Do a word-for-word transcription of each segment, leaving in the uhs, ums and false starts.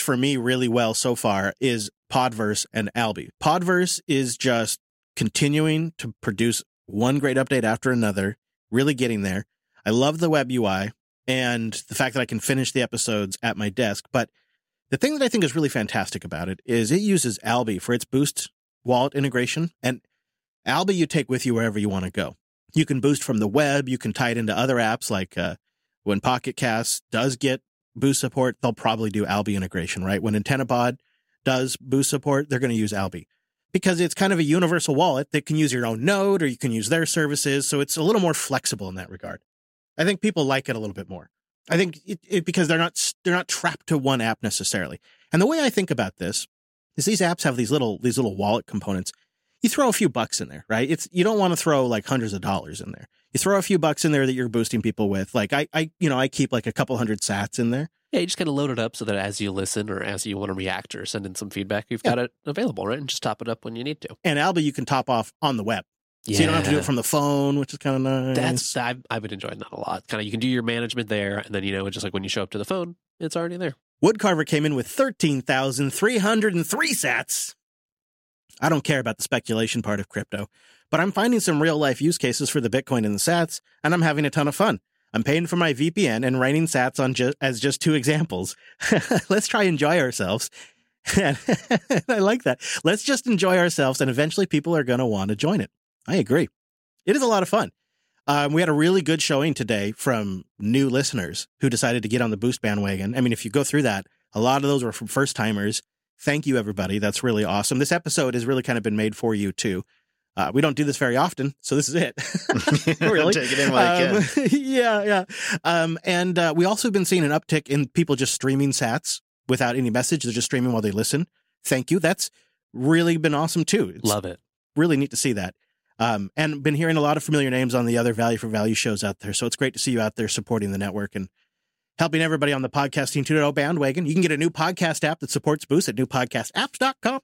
for me really well so far is Podverse and Alby. Podverse is just continuing to produce one great update after another, really getting there. I love the web U I and the fact that I can finish the episodes at my desk. But the thing that I think is really fantastic about it is it uses Alby for its Boost wallet integration. And Alby you take with you wherever you want to go. You can boost from the web. You can tie it into other apps like uh, when Pocket Cast does get Boost support, they'll probably do Alby integration, right? When AntennaPod does Boost support, they're going to use Alby because it's kind of a universal wallet that can use your own node or you can use their services. So it's a little more flexible in that regard. I think people like it a little bit more. I think it, it because they're not they're not trapped to one app necessarily. And the way I think about this is these apps have these little these little wallet components. You throw a few bucks in there, right? It's you don't want to throw like hundreds of dollars in there. You throw a few bucks in there that you're boosting people with. Like I, I, you know, I keep like a couple hundred sats in there. Yeah, you just kind of load it up so that as you listen or as you want to react or send in some feedback, you've yeah. got it available, right? And just top it up when you need to. And Alby, you can top off on the web. Yeah. So you don't have to do it from the phone, which is kind of nice. That's I've, I've been enjoying that a lot. Kind of you can do your management there, and then, you know, just like when you show up to the phone, it's already there. Woodcarver came in with thirteen thousand three hundred three sats. I don't care about the speculation part of crypto, but I'm finding some real-life use cases for the Bitcoin and the sats, and I'm having a ton of fun. I'm paying for my V P N and writing sats on ju- as just two examples. Let's try enjoy ourselves. I like that. Let's just enjoy ourselves, and eventually people are going to want to join it. I agree. It is a lot of fun. Um, we had a really good showing today from new listeners who decided to get on the Boost bandwagon. I mean, if you go through that, a lot of those were from first-timers. Thank you, everybody. That's really awesome. This episode has really kind of been made for you, too. Uh, we don't do this very often, so this is it. Really? Take it in while um, you can. Yeah, yeah. Um, and uh, we also have been seeing an uptick in people just streaming sats without any message. They're just streaming while they listen. Thank you. That's really been awesome, too. It's Love it. Really neat to see that. Um, and been hearing a lot of familiar names on the other Value for Value shows out there. So it's great to see you out there supporting the network and helping everybody on the Podcasting two point oh bandwagon. You can get a new podcast app that supports Boost at new podcast apps dot com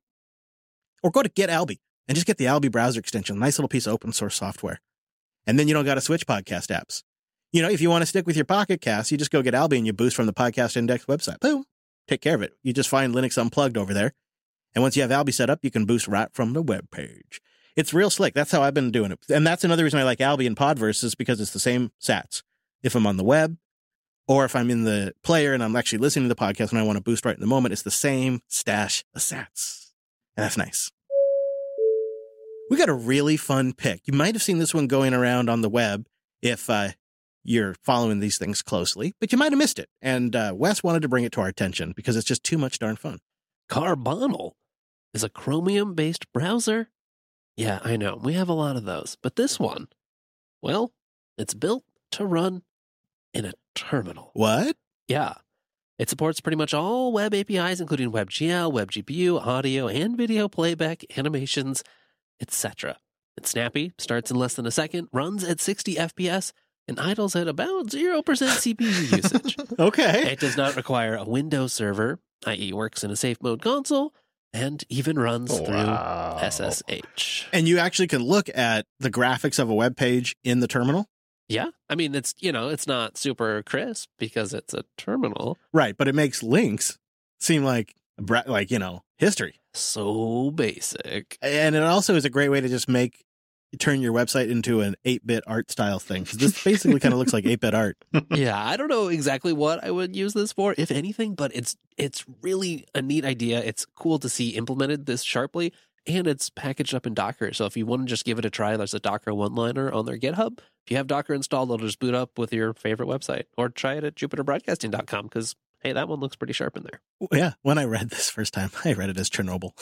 or go to Get Alby and just get the Alby browser extension. Nice little piece of open source software. And then you don't got to switch podcast apps. You know, if you want to stick with your Pocket Cast, you just go get Alby and you boost from the Podcast Index website. Boom. Take care of it. You just find Linux Unplugged over there. And once you have Alby set up, you can boost right from the web page. It's real slick. That's how I've been doing it. And that's another reason I like Alby and Podverse is because it's the same sats. If I'm on the web or if I'm in the player and I'm actually listening to the podcast and I want to boost right in the moment, it's the same stash of sats. And that's nice. We got a really fun pick. You might have seen this one going around on the web if uh, you're following these things closely, but you might have missed it. And uh, Wes wanted to bring it to our attention because it's just too much darn fun. Carbonal is a Chromium-based browser. Yeah, I know. We have a lot of those. But this one, well, it's built to run in a terminal. What? Yeah. It supports pretty much all web A P Is, including WebGL, WebGPU, audio and video playback, animations, et cetera. It's snappy, starts in less than a second, runs at sixty F P S, and idles at about zero percent C P U usage. Okay. It does not require a Windows server, that is works in a safe mode console, and even runs wow. through S S H. And you actually can look at the graphics of a web page in the terminal? Yeah. I mean, it's, you know, it's not super crisp because it's a terminal. Right, but it makes links seem like, like, you know, history. So basic. And it also is a great way to just make, turn your website into an eight-bit art style thing. Because this basically kind of looks like eight-bit art. Yeah, I don't know exactly what I would use this for, if anything, but it's it's really a neat idea. It's cool to see implemented this sharply, and it's packaged up in Docker. So if you want to just give it a try, there's a Docker one-liner on their GitHub. If you have Docker installed, it'll just boot up with your favorite website. Or try it at Jupiter Broadcasting dot com, because, hey, that one looks pretty sharp in there. Yeah, when I read this first time, I read it as Chernobyl.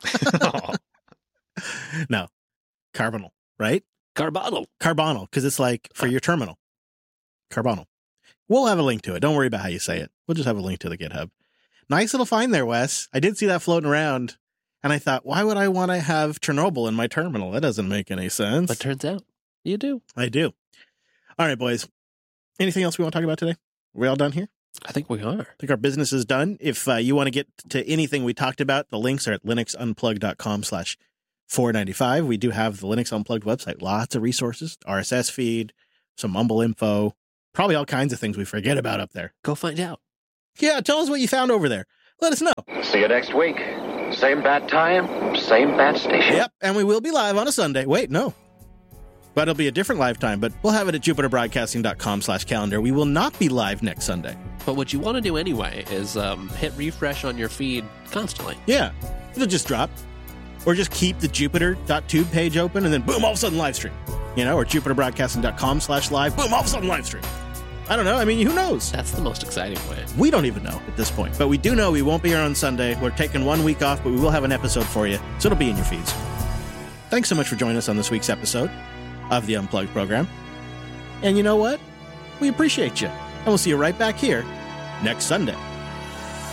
No, Carbonal, right? Carbonal. Carbonal, because it's like for your terminal. Carbonal. We'll have a link to it. Don't worry about how you say it. We'll just have a link to the GitHub. Nice little find there, Wes. I did see that floating around, and I thought, why would I want to have Chernobyl in my terminal? That doesn't make any sense. But turns out, you do. I do. All right, boys. Anything else we want to talk about today? Are we all done here? I think we are. I think our business is done. If uh, you want to get to anything we talked about, the links are at linuxunplugged.com slash 495. We do have the Linux Unplugged website. Lots of resources, R S S feed, some Mumble info, probably all kinds of things we forget about up there. Go find out. Yeah, tell us what you found over there. let us know. See you next week. Same bat time, same bat station. Yep, and we will be live on a Sunday. Wait, no. But it'll be a different live time, but we'll have it at jupiterbroadcasting.com slash calendar. We will not be live next Sunday. But what you want to do anyway is um, hit refresh on your feed constantly. Yeah, it'll just drop. Or just keep the jupiter.tube page open and then boom, all of a sudden live stream. You know, or jupiterbroadcasting.com slash live, boom, all of a sudden live stream. I don't know. I mean, who knows? That's the most exciting way. We don't even know at this point. But we do know we won't be here on Sunday. We're taking one week off, but we will have an episode for you. So it'll be in your feeds. Thanks so much for joining us on this week's episode of the Unplugged program. And you know what? We appreciate you. And we'll see you right back here next Sunday.